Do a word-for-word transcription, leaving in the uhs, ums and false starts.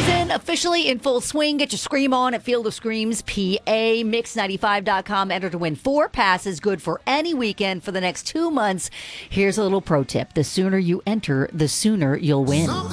Season officially in full swing. Get your scream on at Field of Screams P A. Mix ninety-five dot com. Enter to win four passes, good for any weekend for the next two months. Here's a little pro tip. The sooner you enter, the sooner you'll win.